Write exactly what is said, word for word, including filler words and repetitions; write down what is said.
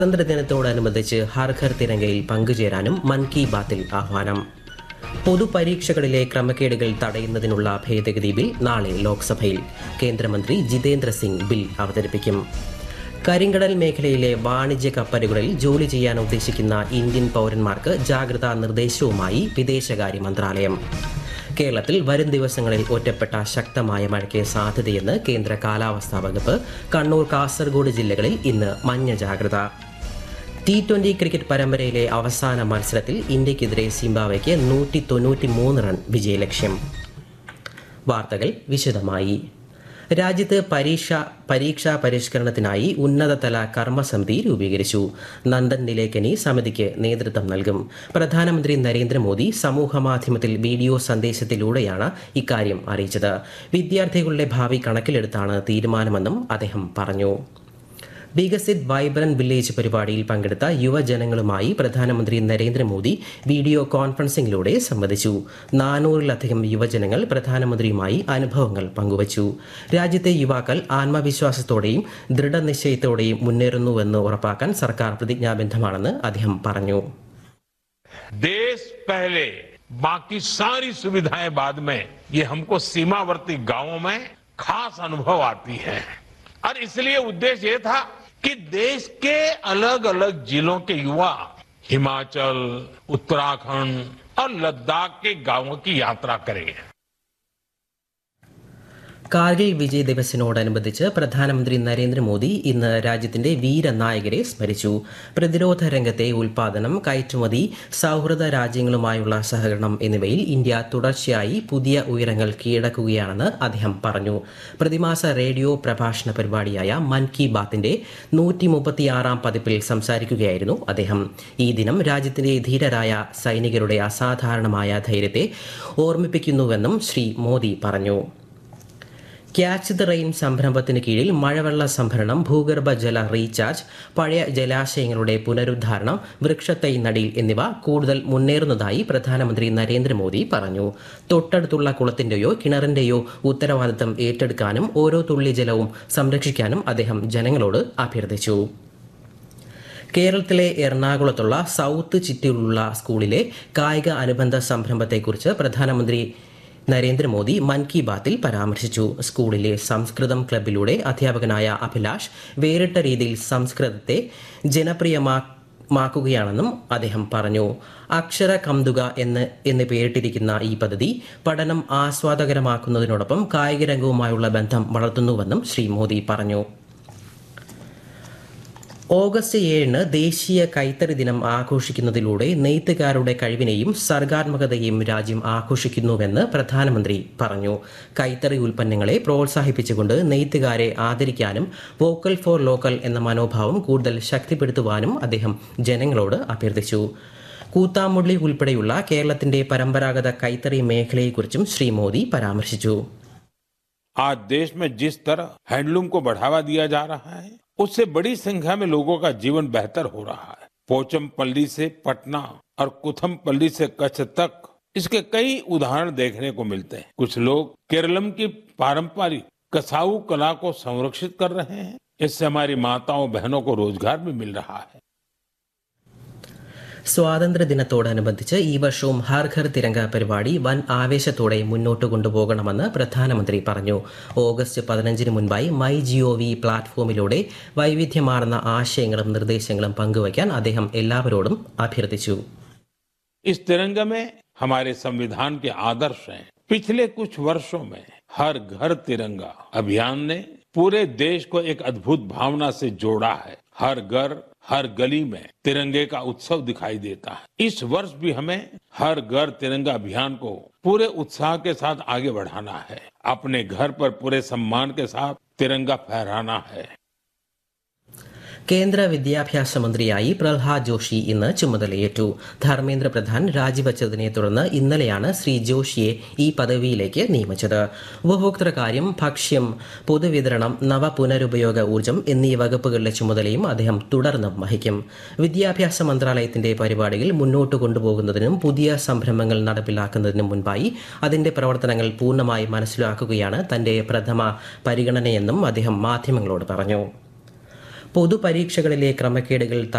സ്വാതന്ത്ര്യദിനത്തോടനുബന്ധിച്ച് ഹർ ഘർ തിരങ്കയിൽ പങ്കുചേരാനും മൻ കി ബാത്തിൽ ആഹ്വാനം. പൊതുപരീക്ഷകളിലെ ക്രമക്കേടുകൾ തടയുന്നതിനുള്ള ഭേദഗതി ബിൽ നാളെ ലോക്സഭയിൽ. കേന്ദ്രമന്ത്രി ജിതേന്ദ്ര സിംഗ് ബിൽ അവതരിപ്പിക്കും. കരിങ്കടൽ മേഖലയിലെ വാണിജ്യ കപ്പലുകളിൽ ജോലി ചെയ്യാൻ ഉദ്ദേശിക്കുന്ന ഇന്ത്യൻ പൗരന്മാർക്ക് ജാഗ്രതാ നിർദ്ദേശവുമായി വിദേശകാര്യ മന്ത്രാലയം. കേരളത്തിൽ വരും ദിവസങ്ങളിൽ ഒറ്റപ്പെട്ട ശക്തമായ മഴയ്ക്ക് സാധ്യതയെന്ന് കേന്ദ്ര കാലാവസ്ഥാ വകുപ്പ്. കണ്ണൂർ, കാസർഗോഡ് ജില്ലകളിൽ ഇന്ന് മഞ്ഞ ജാഗ്രത. ടി ട്വന്റി ക്രിക്കറ്റ് പരമ്പരയിലെ അവസാന മത്സരത്തിൽ ഇന്ത്യക്കെതിരെ സിംബാബ്വെക്ക് നൂറ്റി തൊണ്ണൂറ്റി മൂന്ന് റൺ വിജയലക്ഷ്യം. വാർത്തകൾ വിശദമായി. രാജ്യത്ത് പരീക്ഷ പരീക്ഷാ പരിഷ്കരണത്തിനായി ഉന്നതതല കർമ്മസമിതി രൂപീകരിച്ചു. നന്ദൻ നിലേക്കനി സമിതിക്ക് നേതൃത്വം നൽകും. പ്രധാനമന്ത്രി നരേന്ദ്രമോദി സമൂഹമാധ്യമത്തിൽ വീഡിയോ സന്ദേശത്തിലൂടെയാണ് ഇക്കാര്യം അറിയിച്ചത്. വിദ്യാർത്ഥികളുടെ ഭാവി കണക്കിലെടുത്താണ് തീരുമാനമെന്നും അദ്ദേഹം പറഞ്ഞു. വികസിത് വൈബ്രന്റ് വില്ലേജ് പരിപാടിയിൽ പങ്കെടുത്ത യുവജനങ്ങളുമായി പ്രധാനമന്ത്രി നരേന്ദ്രമോദി വീഡിയോ കോൺഫറൻസിംഗിലൂടെ സംവദിച്ചു. നാനൂറിലധികം യുവജനങ്ങൾ പ്രധാനമന്ത്രിയുമായി അനുഭവങ്ങൾ പങ്കുവച്ചു. രാജ്യത്തെ യുവാക്കൾ ആത്മവിശ്വാസത്തോടെയും ദൃഢനിശ്ചയത്തോടെയും മുന്നേറുന്നുവെന്ന് ഉറപ്പാക്കാൻ സർക്കാർ പ്രതിജ്ഞാബദ്ധമാണെന്ന് അദ്ദേഹം പറഞ്ഞു. देश पहले बाकी सारी सुविधाएं बाद में, ये हमको सीमावर्ती गांवों में खास अनुभव आती है और इसलिए उद्देश्य ये था कि देश के अलग अलग जिलों के युवा हिमाचल, उत्तराखंड और लद्दाख के गांवों की यात्रा करेंगे. കാർഗിൽ വിജയ് ദിവസിനോടനുബന്ധിച്ച് പ്രധാനമന്ത്രി നരേന്ദ്രമോദി ഇന്ന് രാജ്യത്തിന്റെ വീരനായകരെ സ്മരിച്ചു. പ്രതിരോധ രംഗത്തെ ഉൽപാദനം, കയറ്റുമതി, സൌഹൃദ രാജ്യങ്ങളുമായുള്ള സഹകരണം എന്നിവയിൽ ഇന്ത്യ തുടർച്ചയായി പുതിയ ഉയരങ്ങൾ കീഴടക്കുകയാണെന്ന് അദ്ദേഹം പറഞ്ഞു. പ്രതിമാസ റേഡിയോ പ്രഭാഷണ പരിപാടിയായ മൻ കി ബാത്തിന്റെ നൂറ്റി മുപ്പത്തിയാറാം പതിപ്പിൽ സംസാരിക്കുകയായിരുന്നു അദ്ദേഹം. ഈ ദിനം രാജ്യത്തിന്റെ ധീരരായ സൈനികരുടെ അസാധാരണമായ ധൈര്യത്തെ ഓർമ്മിപ്പിക്കുന്നുവെന്നും ശ്രീ മോദി പറഞ്ഞു. ക്യാച്ച് ദ റെയിൻ സംരംഭത്തിന് കീഴിൽ മഴവെള്ള സംഭരണം, ഭൂഗർഭ ജല റീചാർജ്, പഴയ ജലാശയങ്ങളുടെ പുനരുദ്ധാരണം, വൃക്ഷത്തൈ നടീൽ എന്നിവ കൂടുതൽ മുന്നേറുന്നതായി പ്രധാനമന്ത്രി നരേന്ദ്രമോദി പറഞ്ഞു. തൊട്ടടുത്തുള്ള കുളത്തിന്റെയോ കിണറിന്റെയോ ഉത്തരവാദിത്തം ഏറ്റെടുക്കാനും ഓരോ തുള്ളി ജലവും സംരക്ഷിക്കാനും അദ്ദേഹം ജനങ്ങളോട് അഭ്യർത്ഥിച്ചു. കേരളത്തിലെ എറണാകുളത്തുള്ള സൗത്ത് ചിറ്റൂരിലുള്ള സ്കൂളിലെ കായിക അനുബന്ധ സംരംഭത്തെക്കുറിച്ച് പ്രധാനമന്ത്രി നരേന്ദ്രമോദി മൻ കി ബാത്തിൽ പരാമർശിച്ചു. സ്കൂളിലെ സംസ്കൃതം ക്ലബിലൂടെ അധ്യാപകനായ അഭിലാഷ് വേറിട്ട രീതിയിൽ സംസ്കൃതത്തെ ജനപ്രിയമാക്കുകയാണെന്നും അദ്ദേഹം പറഞ്ഞു. അക്ഷര കന്തുക എന്ന് എന്ന് പേരിട്ടിരിക്കുന്ന ഈ പദ്ധതി പഠനം ആസ്വാദകരമാക്കുന്നതിനോടൊപ്പം കായിക രംഗവുമായുള്ള ബന്ധം വളർത്തുന്നുവെന്നും ശ്രീ മോദി പറഞ്ഞു. ഓഗസ്റ്റ് ഏഴിന് ദേശീയ കൈത്തറി ദിനം ആഘോഷിക്കുന്നതിലൂടെ നെയ്ത്തുകാരുടെ കഴിവിനെയും സർഗാത്മകതയെയും രാജ്യം ആഘോഷിക്കുന്നുവെന്ന് പ്രധാനമന്ത്രി പറഞ്ഞു. കൈത്തറി ഉൽപ്പന്നങ്ങളെ പ്രോത്സാഹിപ്പിച്ചുകൊണ്ട് നെയ്ത്തുകാരെ ആദരിക്കാനും വോക്കൽ ഫോർ ലോക്കൽ എന്ന മനോഭാവം കൂടുതൽ ശക്തിപ്പെടുത്തുവാനും അദ്ദേഹം ജനങ്ങളോട് അഭ്യർത്ഥിച്ചു. കൂത്താമുള്ളി ഉൾപ്പെടെയുള്ള കേരളത്തിന്റെ പരമ്പരാഗത കൈത്തറി മേഖലയെക്കുറിച്ചും ശ്രീ മോദി പരാമർശിച്ചു. आज देश में जिस तरह हैंडलूम को बढ़ावा दिया जा रहा है, उससे बड़ी संख्या में लोगों का जीवन बेहतर हो रहा है. पोचमपल्ली से पटना और कुथमपल्ली से कच्छ तक इसके कई उदाहरण देखने को मिलते हैं. कुछ लोग केरलम की पारंपरिक कसाऊ कला को संरक्षित कर रहे हैं. इससे हमारी माताओं बहनों को रोजगार भी मिल रहा है. സ്വാതന്ത്ര്യദിനത്തോടനുബന്ധിച്ച് ഈ വർഷവും ഹർ ഘർ തിരങ്ക പരിപാടി വൻ ആവേശത്തോടെ മുന്നോട്ട് കൊണ്ടുപോകണമെന്ന് പ്രധാനമന്ത്രി പറഞ്ഞു. ഓഗസ്റ്റ് പതിനഞ്ചിന് മുൻപായി മൈ ജിഒ വി പ്ലാറ്റ്ഫോമിലൂടെ വൈവിധ്യമാർന്ന ആശയങ്ങളും നിർദ്ദേശങ്ങളും പങ്കുവയ്ക്കാൻ അദ്ദേഹം എല്ലാവരോടും അഭ്യർത്ഥിച്ചു. इस तिरंगे में हमारे संविधान के आदर्श हैं. पिछले कुछ वर्षों में हर घर तिरंगा अभियान ने पूरे देश को एक अद्भुत भावना से जोड़ा है. हर घर हर गली में तिरंगे का उत्सव दिखाई देता है. इस वर्ष भी हमें हर घर तिरंगा अभियान को पूरे उत्साह के साथ आगे बढ़ाना है. अपने घर पर पूरे सम्मान के साथ तिरंगा फहराना है. കേന്ദ്ര വിദ്യാഭ്യാസ മന്ത്രിയായി പ്രഹ്ലാദ് ജോഷി ഇന്ന് ചുമതലയേറ്റു. ധർമ്മേന്ദ്ര പ്രധാൻ രാജിവച്ചതിനെ തുടർന്ന് ഇന്നലെയാണ് ശ്രീ ജോഷിയെ ഈ പദവിയിലേക്ക് നിയമിച്ചത്. ഉപഭോക്തൃകാര്യം, ഭക്ഷ്യം, പൊതുവിതരണം, നവ പുനരുപയോഗ ഊർജ്ജം എന്നീ വകുപ്പുകളുടെ ചുമതലയും അദ്ദേഹം തുടർന്നും വഹിക്കും. വിദ്യാഭ്യാസ മന്ത്രാലയത്തിന്റെ പരിപാടികൾ മുന്നോട്ട് കൊണ്ടുപോകുന്നതിനും പുതിയ സംരംഭങ്ങൾ നടപ്പിലാക്കുന്നതിനും മുൻപായി അതിന്റെ പ്രവർത്തനങ്ങൾ പൂർണ്ണമായി മനസ്സിലാക്കുകയാണ് തന്റെ പ്രഥമ പരിഗണനയെന്നും അദ്ദേഹം മാധ്യമങ്ങളോട് പറഞ്ഞു. പൊതുപരീക്ഷകളിലെ ക്രമക്കേടുകൾ